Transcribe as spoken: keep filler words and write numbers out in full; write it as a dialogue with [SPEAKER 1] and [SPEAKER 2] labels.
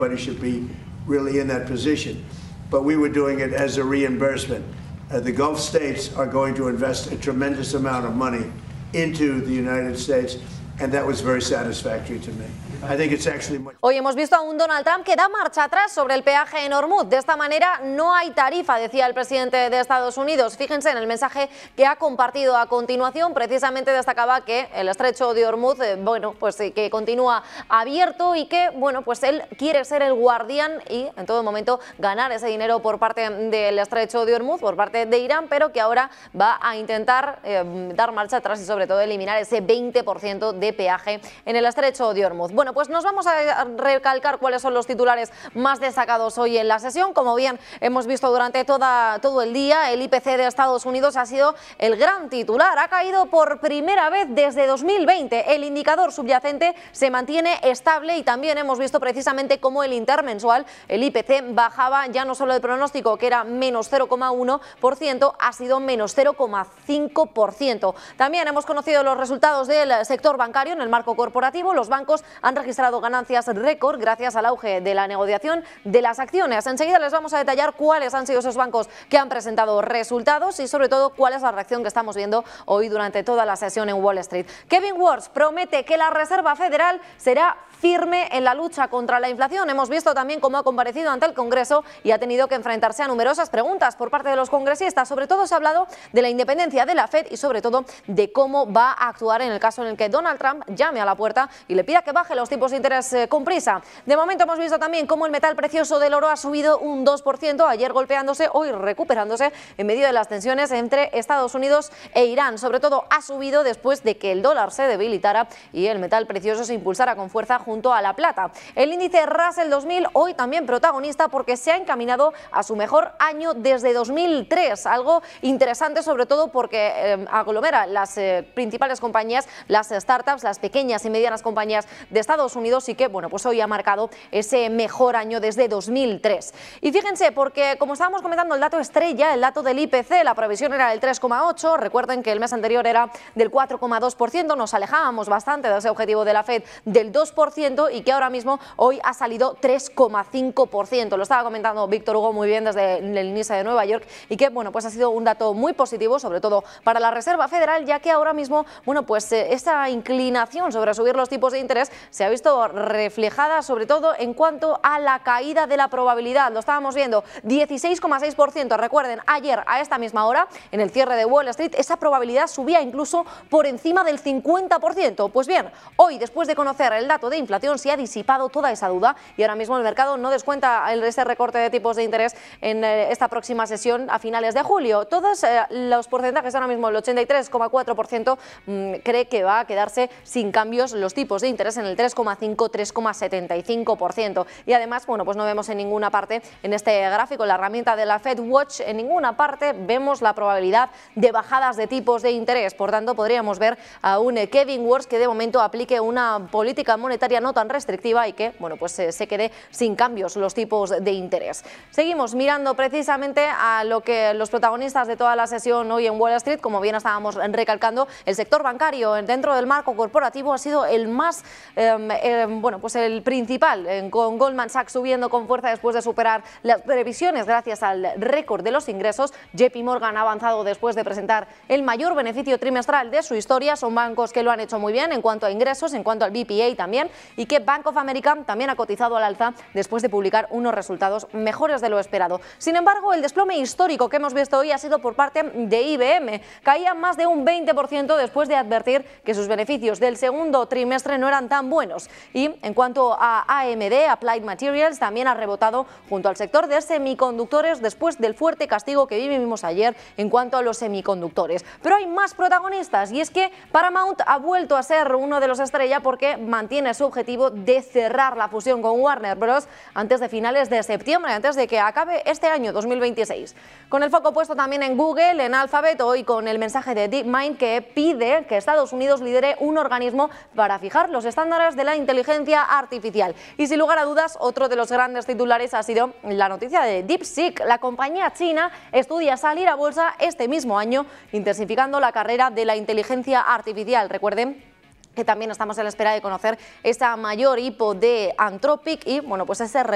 [SPEAKER 1] Everybody should be really in that position, but we were doing it as a reimbursement. Uh, the Gulf states are going to invest a tremendous amount of money into the United States, and that was very satisfactory to me. I think it's actually much...
[SPEAKER 2] Hoy hemos visto a un Donald Trump que da marcha atrás sobre el peaje en Hormuz. De esta manera no hay tarifa, decía el presidente de Estados Unidos. Fíjense en el mensaje que ha compartido a continuación. Precisamente destacaba que el estrecho de Hormuz, eh, bueno, pues eh, que continúa abierto y que, bueno, pues él quiere ser el guardián y en todo momento ganar ese dinero por parte del estrecho de Hormuz, por parte de Irán, pero que ahora va a intentar eh, dar marcha atrás y sobre todo eliminar ese veinte por ciento de peaje en el estrecho de Hormuz. Bueno, pues nos vamos a recalcar cuáles son los titulares más destacados hoy en la sesión. Como bien hemos visto durante toda, todo el día, el I P C de Estados Unidos ha sido el gran titular. Ha caído por primera vez desde dos mil veinte. El indicador subyacente se mantiene estable y también hemos visto precisamente cómo el intermensual, el I P C, bajaba ya no solo el pronóstico, que era menos cero coma uno por ciento, ha sido menos cero coma cinco por ciento. También hemos conocido los resultados del sector bancario en el marco corporativo. Los bancos han registrado ganancias récord gracias al auge de la negociación de las acciones. Enseguida les vamos a detallar cuáles han sido esos bancos que han presentado resultados y sobre todo cuál es la reacción que estamos viendo hoy durante toda la sesión en Wall Street. Kevin Warsh promete que la Reserva Federal será firme en la lucha contra la inflación. Hemos visto también cómo ha comparecido ante el Congreso y ha tenido que enfrentarse a numerosas preguntas por parte de los congresistas. Sobre todo se ha hablado de la independencia de la Fed y sobre todo de cómo va a actuar en el caso en el que Donald Trump llame a la puerta y le pida que baje los tipos de interés eh, con prisa. De momento hemos visto también cómo el metal precioso del oro ha subido un dos por ciento, ayer golpeándose, hoy recuperándose en medio de las tensiones entre Estados Unidos e Irán. Sobre todo ha subido después de que el dólar se debilitara y el metal precioso se impulsara con fuerza junto a la plata. El índice Russell dos mil hoy también protagonista porque se ha encaminado a su mejor año desde dos mil tres, algo interesante sobre todo porque eh, aglomera las eh, principales compañías, las startups, las pequeñas y medianas compañías de Estados Unidos y que, bueno, pues hoy ha marcado ese mejor año desde dos mil tres. Y fíjense, porque como estábamos comentando, el dato estrella, el dato del I P C, la previsión era del tres coma ocho, recuerden que el mes anterior era del cuatro coma dos por ciento, nos alejábamos bastante de ese objetivo de la Fed del dos por ciento y que ahora mismo hoy ha salido tres coma cinco por ciento. Lo estaba comentando Víctor Hugo muy bien desde el inicio de Nueva York y que, bueno, pues ha sido un dato muy positivo, sobre todo para la Reserva Federal, ya que ahora mismo, bueno, pues eh, esa inclinación sobre subir los tipos de interés se ha visto reflejada sobre todo en cuanto a la caída de la probabilidad. Lo estábamos viendo, dieciséis coma seis por ciento. Recuerden, ayer a esta misma hora, en el cierre de Wall Street, esa probabilidad subía incluso por encima del cincuenta por ciento. Pues bien, hoy, después de conocer el dato de inflación, se ha disipado toda esa duda y ahora mismo el mercado no descuenta ese recorte de tipos de interés en esta próxima sesión a finales de julio. Todos eh, los porcentajes ahora mismo, el ochenta y tres coma cuatro por ciento mmm, cree que va a quedarse sin cambios los tipos de interés en el tres coma cinco, tres coma setenta y cinco por ciento. Y además, bueno, pues no vemos en ninguna parte en este gráfico, la herramienta de la Fed Watch, en ninguna parte vemos la probabilidad de bajadas de tipos de interés. Por tanto, podríamos ver a un Kevin Warsh que de momento aplique una política monetaria no tan restrictiva y que, bueno, pues eh, se quede sin cambios los tipos de interés. Seguimos mirando precisamente a lo que los protagonistas de toda la sesión hoy en Wall Street, como bien estábamos recalcando, el sector bancario dentro del marco corporativo ha sido el más, eh, eh, bueno, pues el principal, eh, con Goldman Sachs subiendo con fuerza después de superar las previsiones gracias al récord de los ingresos. J P Morgan ha avanzado después de presentar el mayor beneficio trimestral de su historia. Son bancos que lo han hecho muy bien en cuanto a ingresos, en cuanto al B P A también, y que Bank of America también ha cotizado al alza después de publicar unos resultados mejores de lo esperado. Sin embargo, el desplome histórico que hemos visto hoy ha sido por parte de I B M. Caía más de un veinte por ciento después de advertir que sus beneficios del segundo trimestre no eran tan buenos. Y en cuanto a A M D, Applied Materials, también ha rebotado junto al sector de semiconductores después del fuerte castigo que vivimos ayer en cuanto a los semiconductores. Pero hay más protagonistas y es que Paramount ha vuelto a ser uno de los estrella porque mantiene su objetivo de cerrar la fusión con Warner Bros. Antes de finales de septiembre, antes de que acabe este año dos mil veintiséis. Con el foco puesto también en Google, en Alphabet, hoy con el mensaje de DeepMind que pide que Estados Unidos lidere un organismo para fijar los estándares de la inteligencia artificial. Y sin lugar a dudas, otro de los grandes titulares ha sido la noticia de DeepSeek. La compañía china estudia salir a bolsa este mismo año, intensificando la carrera de la inteligencia artificial. Recuerden que también estamos a la espera de conocer esa mayor hipo de Anthropic y, bueno, pues ese